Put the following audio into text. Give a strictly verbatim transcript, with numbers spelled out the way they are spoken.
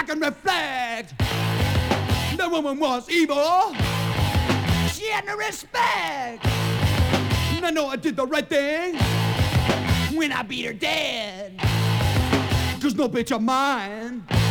I can reflect. The woman was evil. She had no respect. And I know I did the right thing when I beat her dead. Cause no bitch of mine